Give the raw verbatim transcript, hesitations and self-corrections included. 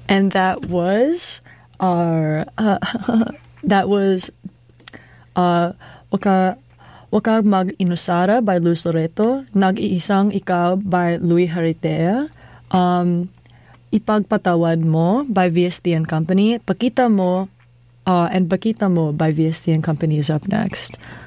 And that was our, uh, that was uh, Waka, Waka Mag-inusara by Luz Loreto, Nag-iisang Ikaw by Louie Haritea, um, Ipagpatawad Mo by V S T and Company, Pakita Mo uh, and Pakita Mo by V S T and Company is up next.